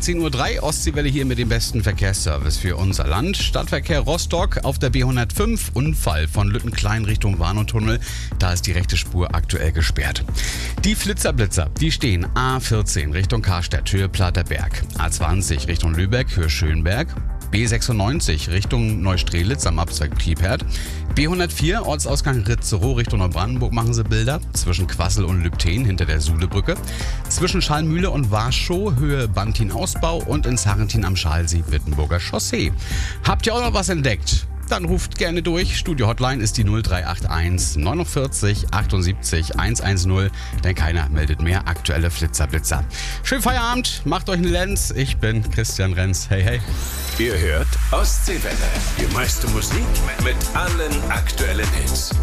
18:03 Uhr, Ostseewelle hier mit dem besten Verkehrsservice für unser Land. Stadtverkehr Rostock auf der B105, Unfall von Lüttenklein Richtung Warnow-Tunnel. Da ist die rechte Spur aktuell gesperrt. Die Flitzer-Blitzer, die stehen A14 Richtung Karstadt, Höhe Platerberg. A20 Richtung Lübeck, Höhe Schönberg. B96 Richtung Neustrelitz am Abzweig Piepert. B104 Ortsausgang Ritzerow Richtung Neubrandenburg machen sie Bilder. Zwischen Quassel und Lübten hinter der Suhlebrücke. Zwischen Schallmühle und Warschau Höhe Bantin-Ausbau und in Sarrentin am Schalsee Wittenburger Chaussee. Habt ihr auch noch was entdeckt? Dann ruft gerne durch. Studio-Hotline ist die 0381 49 78 110, denn keiner meldet mehr aktuelle Flitzer-Blitzer. Schönen Feierabend, macht euch einen Lenz. Ich bin Christian Renz. Hey, hey. Ihr hört Ostseewelle. Die meiste Musik mit allen aktuellen Hits.